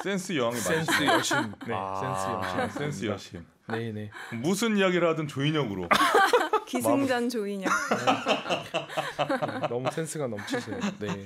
센스 여왕이 센스 맞으시네요. 여신. 네, 센스 여신. 네. 무슨 이야기를 하든 조인혁으로. 기승전 조인혁. 너무 센스가 넘치세요. 네.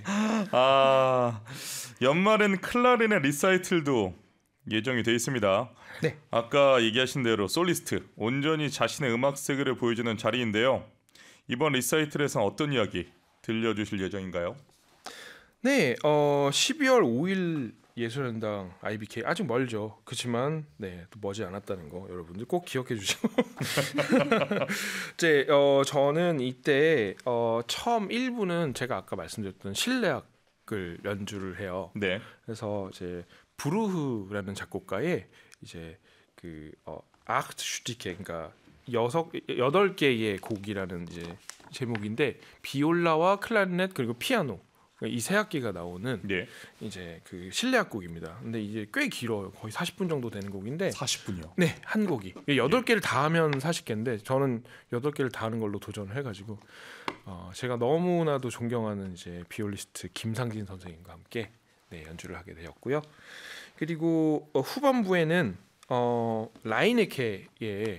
연말엔 클라리넷 리사이틀도 예정이 돼 있습니다. 네. 아까 얘기하신 대로 솔리스트 온전히 자신의 음악 세계를 보여주는 자리인데요. 이번 리사이틀에서 어떤 이야기 들려주실 예정인가요? 네, 12월 5일 예술연당 IBK 아직 멀죠. 그렇지만 또 머지 않았다는 거 여러분들 꼭 기억해 주시고 이제 저는 이때 처음 1부는 제가 아까 말씀드렸던 실내악을 연주를 해요. 네. 그래서 이제 브루흐라는 작곡가의 이제 그 아흐트 슈티케 그러니까 8개의 곡이라는 이제 제목인데 비올라와 클라리넷 그리고 피아노 이 세 악기가 나오는 네. 이제 그 실내악 곡입니다. 근데 이제 꽤 길어요. 거의 40분 정도 되는 곡인데 40분이요. 네, 한 곡이 8개를 다 하면 40개인데 저는 8개를 다 하는 걸로 도전을 해가지고 제가 너무나도 존경하는 이제 비올리스트 김상진 선생님과 함께 연주를 하게 되었고요. 그리고 후반부에는 라이네케의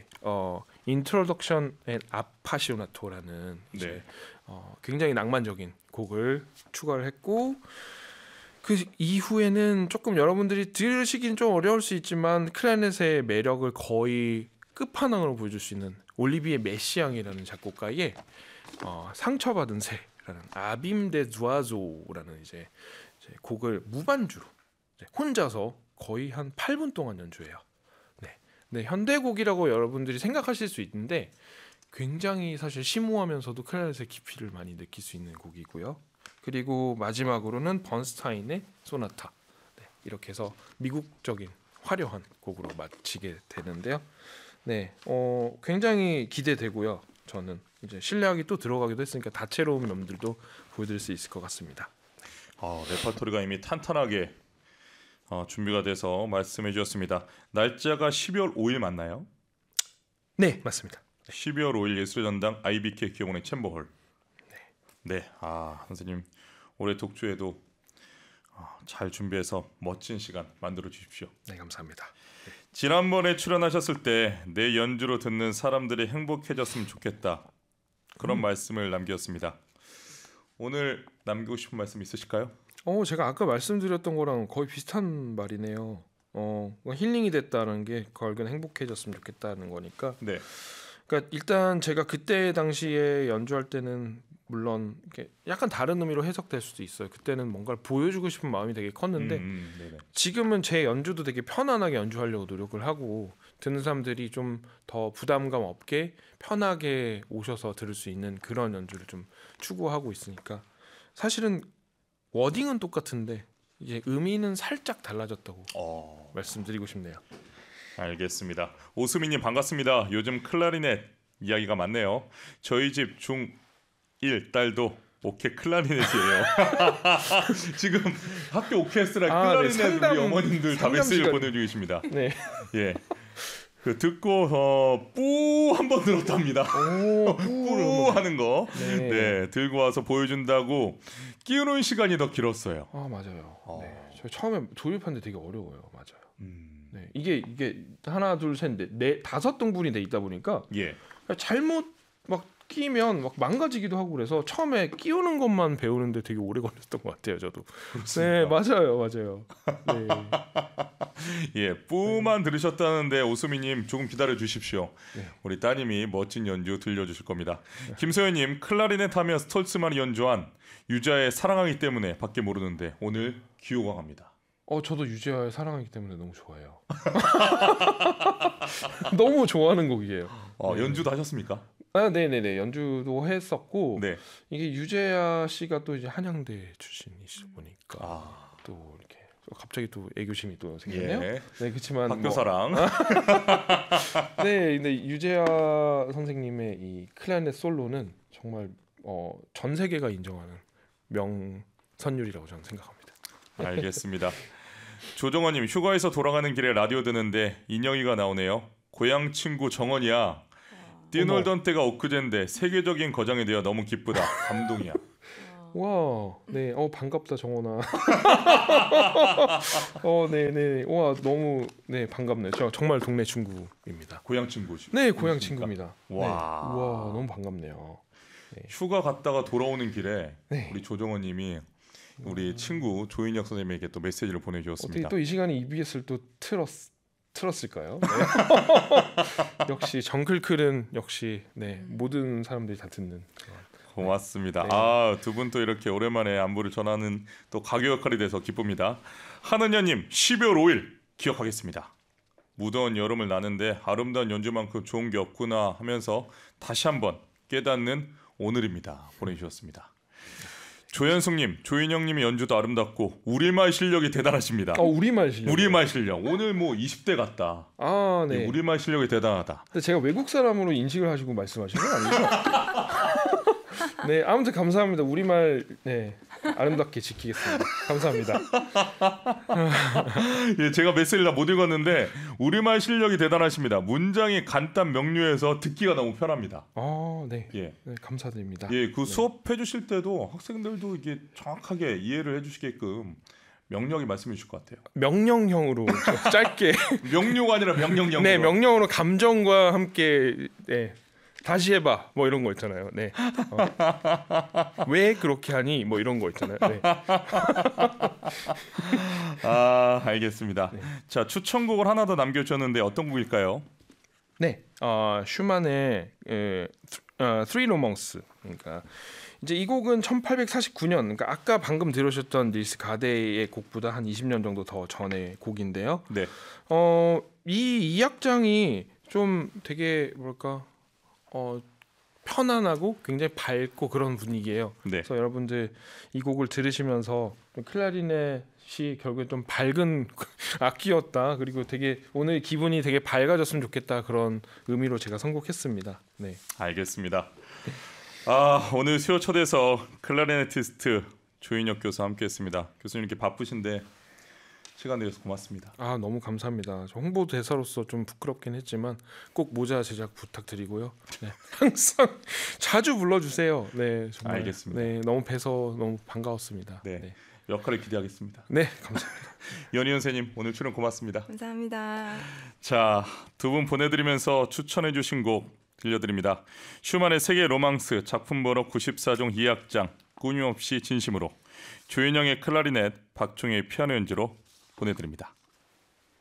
인트로덕션 앤 아파시오나토라는 이제 굉장히 낭만적인 곡을 추가를 했고 그 이후에는 조금 여러분들이 들으시긴 좀 어려울 수 있지만 클라리넷의 매력을 거의 끝판왕으로 보여줄 수 있는 올리비에 메시앙이라는 작곡가의 상처받은 새라는 아빔 데 두아조라는 이제 곡을 무반주로 혼자서 거의 한 8분 동안 연주해요. 네, 현대곡이라고 여러분들이 생각하실 수 있는데 굉장히 사실 심오하면서도 클라리넷의 깊이를 많이 느낄 수 있는 곡이고요. 그리고 마지막으로는 번스타인의 소나타. 이렇게 해서 미국적인 화려한 곡으로 마치게 되는데요. 네, 굉장히 기대되고요. 저는 이제 실내악이 또 들어가기도 했으니까 다채로운 면들도 보여드릴 수 있을 것 같습니다. 레퍼토리가 이미 탄탄하게 준비가 돼서 말씀해 주셨습니다. 날짜가 12월 5일 맞나요? 네, 맞습니다. 12월 5일 예술의 전당 IBK 기업원의 챔버홀. 네, 선생님 올해 독주에도 잘 준비해서 멋진 시간 만들어 주십시오. 네, 감사합니다. 지난번에 출연하셨을 때 내 연주로 듣는 사람들이 행복해졌으면 좋겠다 그런 말씀을 남겼습니다. 오늘 남기고 싶은 말씀 있으실까요? 제가 아까 말씀드렸던 거랑 거의 비슷한 말이네요. 힐링이 됐다는 게 결국은 행복해졌으면 좋겠다는 거니까. 네. 그러니까 일단 제가 그때 당시에 연주할 때는 물론 이렇게 약간 다른 의미로 해석될 수도 있어요. 그때는 뭔가를 보여주고 싶은 마음이 되게 컸는데 지금은 제 연주도 되게 편안하게 연주하려고 노력을 하고 듣는 사람들이 좀 더 부담감 없게 편하게 오셔서 들을 수 있는 그런 연주를 좀 추구하고 있으니까 사실은 워딩은 똑같은데 이제 의미는 살짝 달라졌다고 말씀드리고 싶네요. 알겠습니다. 오수민님 반갑습니다. 요즘 클라리넷 이야기가 많네요. 저희 집 중1 딸도 오케 클라리넷이에요. 지금 학교 오케스트라 클라리넷 우리 어머님들 다 메시지를 보내주고 계십니다. 네. 예. 그 듣고 뿌 한번 들었답니다. 뿌 하는 거. 네, 들고 와서 보여준다고 끼우는 시간이 더 길었어요. 맞아요. 네. 저 처음에 조립하는데 되게 어려워요. 맞아요. 네, 이게 하나 둘 셋 넷 다섯 등분이 돼 있다 보니까 잘못 막 끼면 막 망가지기도 하고 그래서 처음에 끼우는 것만 배우는데 되게 오래 걸렸던 것 같아요. 저도. 그렇습니까? 네, 맞아요. 네. 예, 뿌만 들으셨다는데 오수미님 조금 기다려 주십시오. 우리 따님이 멋진 연주 들려주실 겁니다. 김소연님 클라리넷 하면 스톨츠만이 연주한 유자의 사랑하기 때문에 밖에 모르는데 오늘 귀호강합니다. 저도 유재하의 사랑하기 때문에 너무 좋아해요. 너무 좋아하는 곡이에요. 연주도 하셨습니까? 네네네, 연주도 했었고 이게 유재하 씨가 또 이제 한양대 출신이시다 보니까 또 이렇게 갑자기 또 애교심이 또 생겼네요. 네, 그렇지만 학교사랑. 네, 근데 유재하 선생님의 이 클라리넷 솔로는 정말 전 세계가 인정하는 명선율이라고 저는 생각합니다. 알겠습니다. 조정원님 휴가에서 돌아가는 길에 라디오 듣는데 인영이가 나오네요. 고향 친구 정원이야. 뛰놀던 때가 엊그젠데 세계적인 거장이 되어 너무 기쁘다. 감동이야. 와, 네, 반갑다 정원아. 네네, 와 너무 네 반갑네요. 저 정말 동네 친구입니다. 고향 친구시. 네, 고향 친구입니다. 와. 네. 와 너무 반갑네요. 휴가 갔다가 돌아오는 길에 네. 우리 조정원님이 우리 친구 조인혁 선생님에게 또 메시지를 어떻게 보내주셨습니다. 또 이 시간에 EBS를 또 틀었을까요? 네. 역시 정클클은 역시 네 모든 사람들이 다 듣는. 고맙습니다. 네. 두 분 또 이렇게 오랜만에 안부를 전하는 또 가교 역할이 돼서 기쁩니다. 한은여님 12월 5일 기억하겠습니다. 무더운 여름을 나는데 아름다운 연주만큼 좋은 게 없구나 하면서 다시 한번 깨닫는 오늘입니다. 보내주셨습니다. 조현숙님, 조인영님의 연주도 아름답고 우리말 실력이 대단하십니다. 우리말 실력. 우리말 실력. 오늘 뭐 20대 같다. 네. 우리말 실력이 대단하다. 근데 제가 외국 사람으로 인식을 하시고 말씀하신 건 아니죠? 네, 아무튼 감사합니다. 우리말 네 아름답게 지키겠습니다. 감사합니다. 예, 제가 메시지를 다 못 읽었는데 우리말 실력이 대단하십니다. 문장이 간단 명료해서 듣기가 너무 편합니다. 네. 예. 네, 감사드립니다. 예, 그 수업해 주실 때도 학생들도 이게 정확하게 이해를 해주시게끔 명령이 말씀해 주실 것 같아요. 명령형으로 짧게. 명료가 아니라 명령형으로. 네, 명령으로 감정과 함께 네. 다시 해봐 뭐 이런 거 있잖아요. 네. 왜 그렇게 하니 뭐 이런 거 있잖아요. 네. 알겠습니다. 네. 자, 추천곡을 하나 더 남겨주셨는데 어떤 곡일까요? 네, 슈만의 Three Romances. 그러니까 이제 이 곡은 1849년, 그러니까 아까 방금 들으셨던 닐스 가데의 곡보다 한 20년 정도 더 전의 곡인데요. 네. 이 악장이 좀 되게 뭐랄까 편안하고 굉장히 밝고 그런 분위기예요. 네. 그래서 여러분들 이 곡을 들으시면서 클라리넷이 결국에 좀 밝은 악기였다. 그리고 되게 오늘 기분이 되게 밝아졌으면 좋겠다. 그런 의미로 제가 선곡했습니다. 네. 알겠습니다. 오늘 수요 초대서 클라리네티스트 조인혁 교수 함께했습니다. 교수님 이렇게 바쁘신데 시간 내줘서 고맙습니다. 너무 감사합니다. 저 홍보 대사로서 좀 부끄럽긴 했지만 꼭 모자 제작 부탁드리고요. 네. 항상 자주 불러주세요. 네, 정말. 알겠습니다. 네, 너무 뵈서 너무 반가웠습니다. 네, 네. 역할을 기대하겠습니다. 네, 감사합니다. 연희 선생님 오늘 출연 고맙습니다. 감사합니다. 자, 두 분 보내드리면서 추천해주신 곡 들려드립니다. 슈만의 세계 로망스 작품 번호 94종 2악장 끊임없이 진심으로, 조인영의 클라리넷, 박종의 피아노 연주로 보내드립니다.